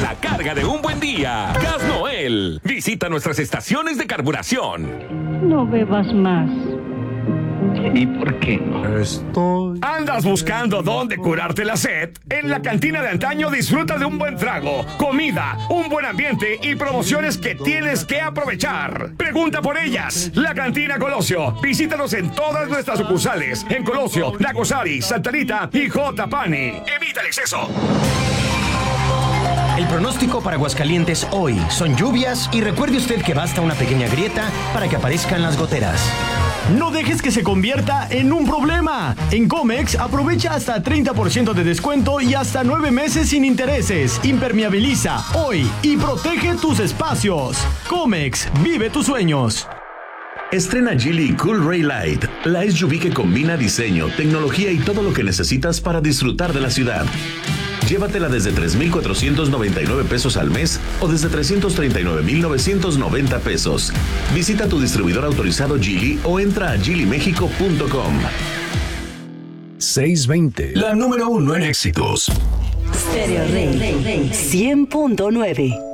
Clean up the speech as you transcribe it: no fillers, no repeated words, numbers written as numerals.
la carga de un buen día. Gas Noel. Visita nuestras estaciones de carburación. No bebas más. ¿Y por qué no? ¿Andas buscando dónde curarte la sed? En la cantina de antaño disfruta de un buen trago, comida, un buen ambiente y promociones que tienes que aprovechar. Pregunta por ellas. La Cantina Colosio. Visítanos en todas nuestras sucursales. En Colosio, Nacosari, Santa Rita y Jotapani. Evita el exceso. El pronóstico para Aguascalientes hoy son lluvias y recuerde usted que basta una pequeña grieta para que aparezcan las goteras. No dejes que se convierta en un problema. En Comex aprovecha hasta 30% de descuento y hasta 9 meses sin intereses. Impermeabiliza hoy y protege tus espacios. Comex, vive tus sueños. Estrena Geely Cool Ray Light, la SUV que combina diseño, tecnología y todo lo que necesitas para disfrutar de la ciudad. Llévatela desde 3,499 pesos al mes o desde 339,990 pesos. Visita tu distribuidor autorizado Geely o entra a geelymexico.com. 620, la número 1 en éxitos. Stereo Rey 100.9.